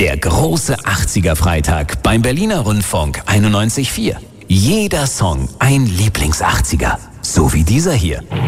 Der große 80er-Freitag beim Berliner Rundfunk 91.4. Jeder Song ein Lieblings-80er. So wie dieser hier.